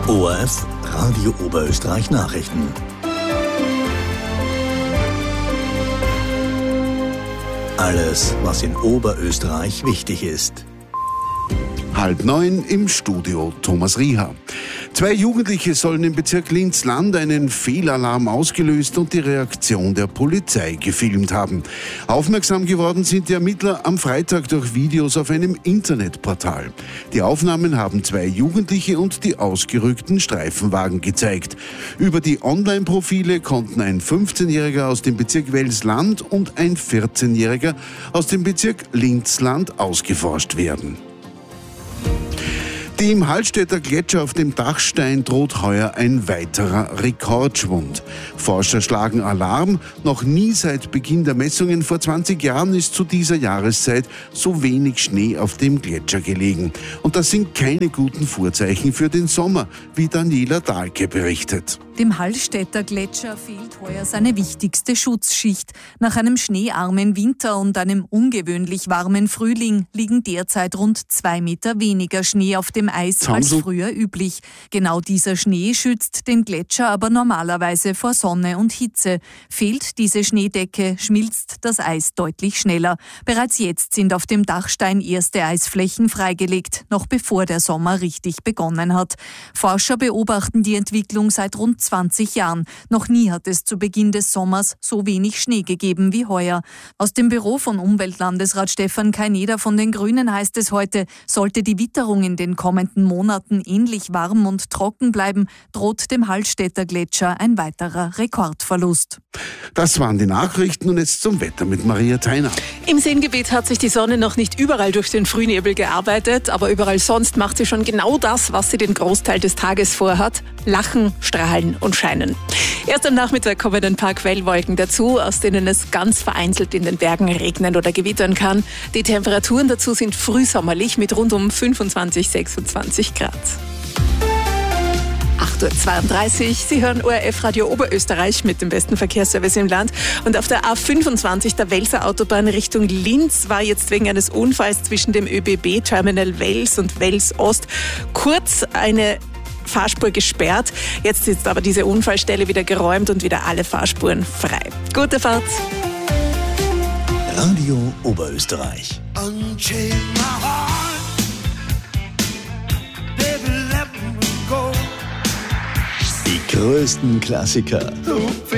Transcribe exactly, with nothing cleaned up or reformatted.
O R F Radio Oberösterreich Nachrichten. Alles, was in Oberösterreich wichtig ist. Halb neun im Studio Thomas Rieher. Zwei Jugendliche sollen im Bezirk Linz-Land einen Fehlalarm ausgelöst und die Reaktion der Polizei gefilmt haben. Aufmerksam geworden sind die Ermittler am Freitag durch Videos auf einem Internetportal. Die Aufnahmen haben zwei Jugendliche und die ausgerückten Streifenwagen gezeigt. Über die Online-Profile konnten ein fünfzehnjähriger aus dem Bezirk Wels-Land und ein vierzehnjähriger aus dem Bezirk Linz-Land ausgeforscht werden. Die im Hallstätter Gletscher auf dem Dachstein droht heuer ein weiterer Rekordschwund. Forscher schlagen Alarm. Noch nie seit Beginn der Messungen vor zwanzig Jahren ist zu dieser Jahreszeit so wenig Schnee auf dem Gletscher gelegen. Und das sind keine guten Vorzeichen für den Sommer, wie Daniela Dahlke berichtet. Dem Hallstätter Gletscher fehlt heuer seine wichtigste Schutzschicht. Nach einem schneearmen Winter und einem ungewöhnlich warmen Frühling liegen derzeit rund zwei Meter weniger Schnee auf dem Eis als früher üblich. Genau dieser Schnee schützt den Gletscher aber normalerweise vor Sonne und Hitze. Fehlt diese Schneedecke, schmilzt das Eis deutlich schneller. Bereits jetzt sind auf dem Dachstein erste Eisflächen freigelegt, noch bevor der Sommer richtig begonnen hat. Forscher beobachten die Entwicklung seit rund zwanzig Jahren. Noch nie hat es zu Beginn des Sommers so wenig Schnee gegeben wie heuer. Aus dem Büro von Umweltlandesrat Stefan Kaineder von den Grünen heißt es heute, sollte die Witterung in den kommenden Monaten ähnlich warm und trocken bleiben, droht dem Hallstätter Gletscher ein weiterer Rekordverlust. Das waren die Nachrichten und jetzt zum Wetter mit Maria Theiner. Im Seengebiet hat sich die Sonne noch nicht überall durch den Frühnebel gearbeitet, aber überall sonst macht sie schon genau das, was sie den Großteil des Tages vorhat: lachen, strahlen und scheinen. Erst am Nachmittag kommen ein paar Quellwolken dazu, aus denen es ganz vereinzelt in den Bergen regnen oder gewittern kann. Die Temperaturen dazu sind frühsommerlich mit rund um fünfundzwanzig, sechsundzwanzig Grad. acht Uhr zweiunddreißig, Sie hören O R F Radio Oberösterreich mit dem besten Verkehrsservice im Land. Und auf der A fünfundzwanzig, der Welser Autobahn Richtung Linz, war jetzt wegen eines Unfalls zwischen dem ÖBB-Terminal Wels und Wels Ost kurz eine Fahrspur gesperrt. Jetzt ist aber diese Unfallstelle wieder geräumt und wieder alle Fahrspuren frei. Gute Fahrt! Radio Oberösterreich. Die größten Klassiker